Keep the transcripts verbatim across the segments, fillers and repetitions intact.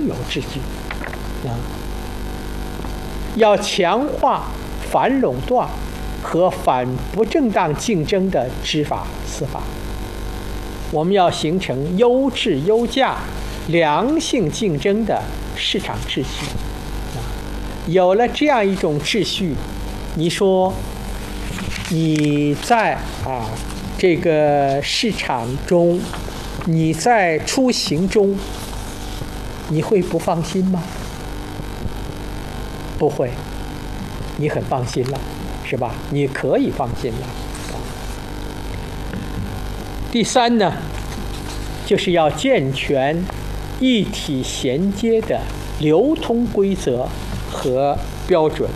有秩序啊，要强化反垄断和反不正当竞争的执法司法。我们要形成优质优价、良性竞争的市场秩序啊。有了这样一种秩序，你说你在啊这个市场中，你在出行中，你会不放心吗？不会，你很放心了，是吧？你可以放心了。第三呢，就是要健全一体衔接的流通规则和标准。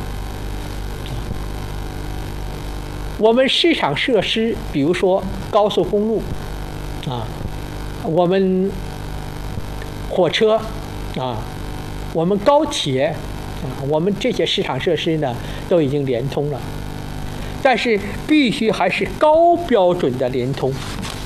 我们市场设施，比如说高速公路啊，我们火车啊，我们高铁啊，我们这些市场设施呢都已经连通了，但是必须还是高标准的连通。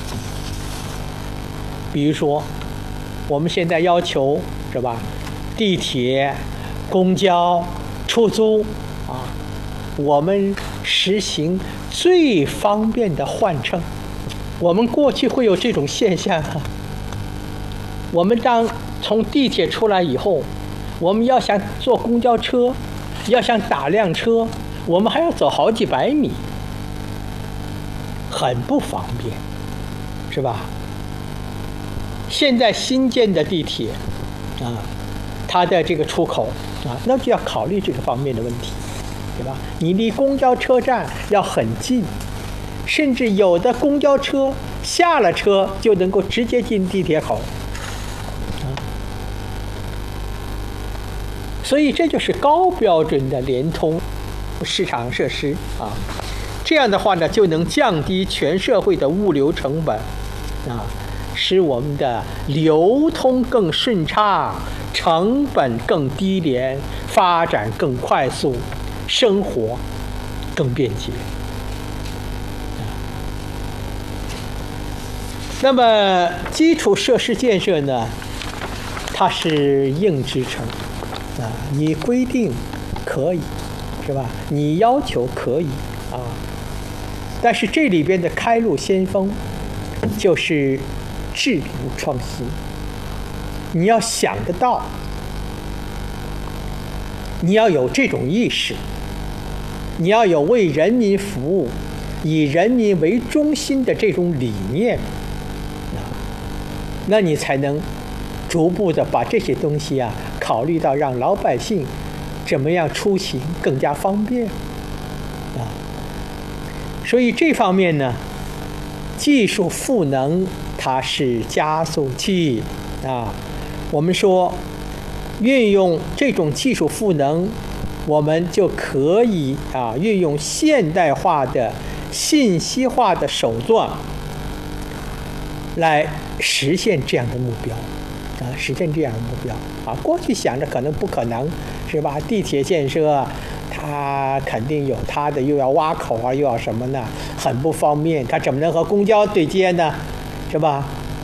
比如说，我们现在要求是吧，地铁、公交、出租啊，我们实行最方便的换乘。我们过去会有这种现象啊，我们当从地铁出来以后，我们要想坐公交车，要想打辆车，我们还要走好几百米，很不方便，是吧？现在新建的地铁啊，它的这个出口啊，那就要考虑这个方面的问题，对吧？你离公交车站要很近，甚至有的公交车下了车就能够直接进地铁口啊。所以这就是高标准的连通市场设施啊。这样的话呢，就能降低全社会的物流成本啊，使我们的流通更顺畅，成本更低廉，发展更快速，生活更便捷。那么基础设施建设呢，它是硬支撑啊，你规定可以，是吧？你要求可以啊，但是这里边的开路先锋就是治理创新。你要想得到，你要有这种意识，你要有为人民服务、以人民为中心的这种理念，那你才能逐步的把这些东西啊考虑到让老百姓怎么样出行更加方便啊。所以这方面呢，技术赋能它是加速器啊。我们说运用这种技术赋能，我们就可以啊运用现代化的信息化的手段来实现这样的目标啊，实现这样的目标啊。过去想着可能不可能，是吧？地铁建设它肯定有它的，又要挖口啊，又要什么呢？很不方便，它怎么能和公交对接呢？是吧？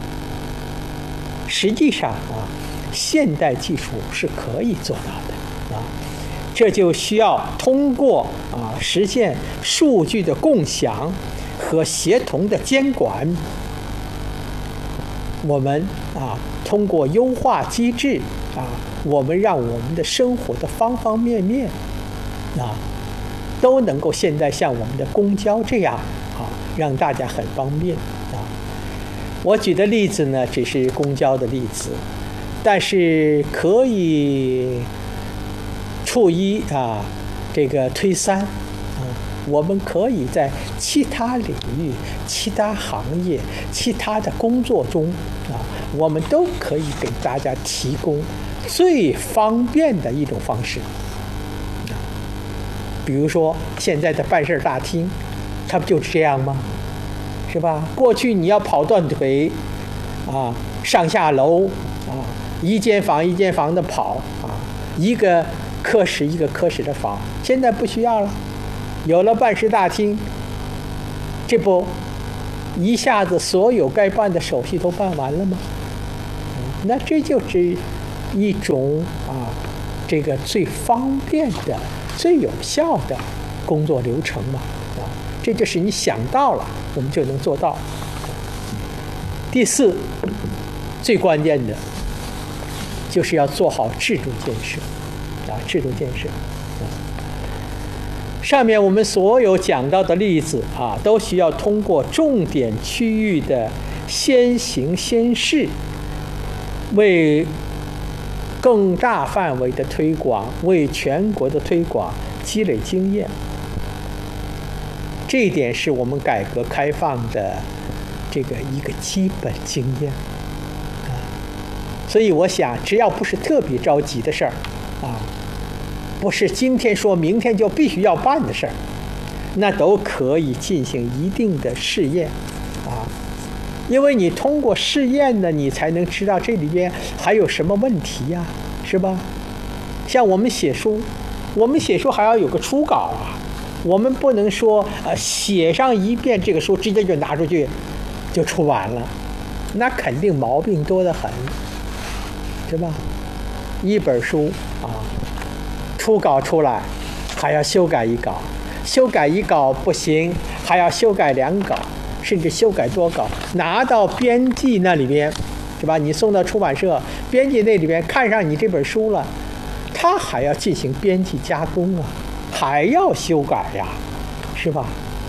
实际上啊，现代技术是可以做到的啊，这就需要通过啊实现数据的共享和协同的监管。我们啊，通过优化机制啊，我们让我们的生活的方方面面啊，都能够现在像我们的公交这样啊，让大家很方便啊。我举的例子呢，只是公交的例子，但是可以触一啊，这个推三啊，我们可以在其他领域、其他行业、其他的工作中啊，我们都可以给大家提供最方便的一种方式。比如说现在的办事大厅，它不就是这样吗？是吧？过去你要跑断腿啊，上下楼啊，一间房一间房的跑啊，一个科室一个科室的跑，现在不需要了，有了办事大厅，这不一下子所有该办的手续都办完了吗？那这就是一种啊这个最方便的、最有效的工作流程嘛啊，这就是你想到了，我们就能做到。第四，最关键的就是要做好制度建设啊，制度建设。上面我们所有讲到的例子啊，都需要通过重点区域的先行先试，为更大范围的推广，为全国的推广积累经验。这一点是我们改革开放的这个一个基本经验啊。所以我想，只要不是特别着急的事儿啊，不是今天说明天就必须要办的事儿，那都可以进行一定的试验啊，因为你通过试验呢，你才能知道这里边还有什么问题呀，是吧？像我们写书，我们写书还要有个初稿啊，我们不能说呃写上一遍这个书直接就拿出去就出完了，那肯定毛病多得很，是吧？一本书啊，初稿出来还要修改一稿，修改一稿不行，还要修改两稿，甚至修改多稿，拿到编辑那里边，是吧？你送到出版社，编辑那里边看上你这本书了，他还要进行编辑加工啊，还要修改呀，是吧？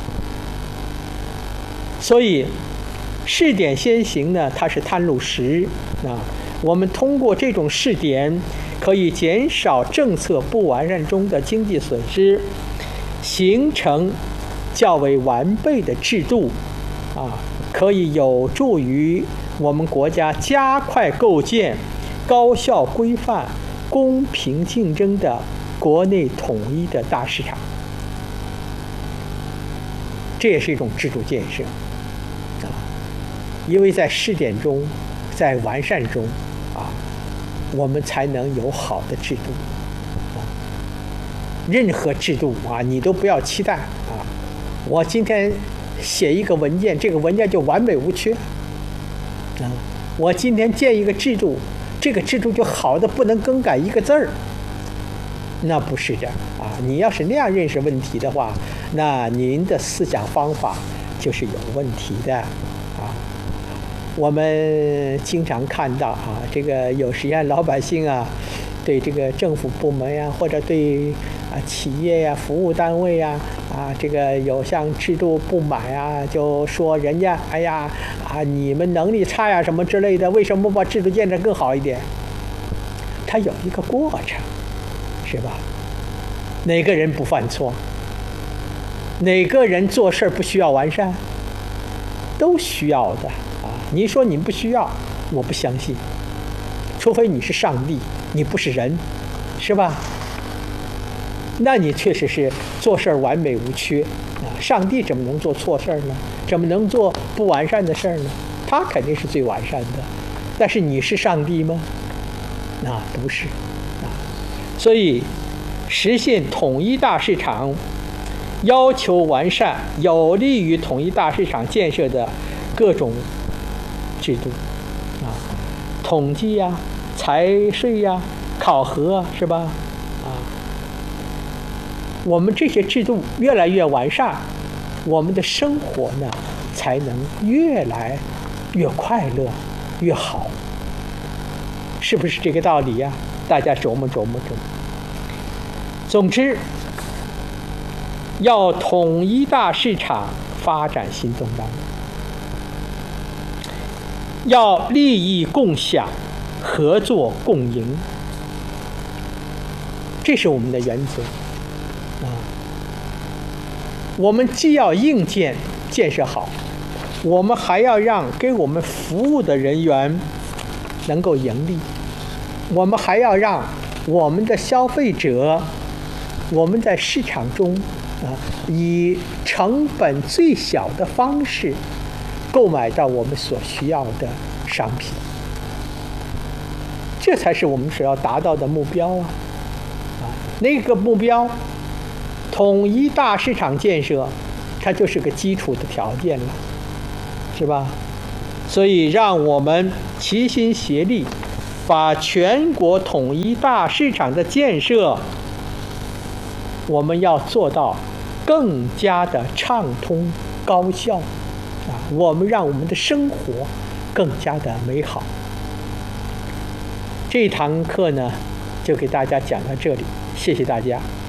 所以试点先行呢，它是探路石啊。我们通过这种试点，可以减少政策不完善中的经济损失，形成较为完备的制度啊，可以有助于我们国家加快构建高效规范、公平竞争的国内统一的大市场。这也是一种制度建设啊，因为在试点中，在完善中啊，我们才能有好的制度啊。任何制度啊，你都不要期待啊，我今天写一个文件，这个文件就完美无缺啊。我今天建一个制度，这个制度就好的不能更改一个字儿，那不是这样啊。你要是那样认识问题的话，那您的思想方法就是有问题的啊。我们经常看到啊，这个有时间老百姓啊，对这个政府部门呀、啊，或者对啊企业呀、啊、服务单位呀、啊，啊这个有像制度不满啊，就说人家哎呀啊你们能力差呀什么之类的，为什么不把制度建设更好一点？它有一个过程，是吧？哪个人不犯错？哪个人做事不需要完善？都需要的。你说你不需要，我不相信，除非你是上帝，你不是人，是吧？那你确实是做事完美无缺啊！上帝怎么能做错事呢？怎么能做不完善的事呢？他肯定是最完善的，但是你是上帝吗？那不是啊！所以实现统一大市场，要求完善有利于统一大市场建设的各种制度啊，统计呀、啊、财税呀、啊、考核啊，是吧？啊，我们这些制度越来越完善，我们的生活呢才能越来越快乐、越好，是不是这个道理呀？大家琢磨琢磨琢磨。总之，要统一大市场，发展新东方。要利益共享，合作共赢，这是我们的原则啊。我们既要硬件建设好，我们还要让给我们服务的人员能够盈利，我们还要让我们的消费者，我们在市场中啊，以成本最小的方式购买到我们所需要的商品，这才是我们所要达到的目标啊！啊，那个目标，统一大市场建设，它就是个基础的条件了，是吧？所以，让我们齐心协力， 把全国统一大市场的建设，我们要做到更加的畅通高效啊！我们让我们的生活更加的美好。这堂课呢，就给大家讲到这里，谢谢大家。